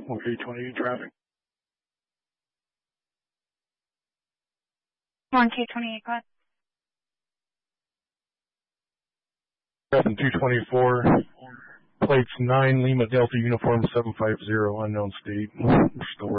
Okay, 28 traffic. 1K28, go ahead. Traffic 224, plates 9 Lima Delta Uniform 750, unknown state. We're still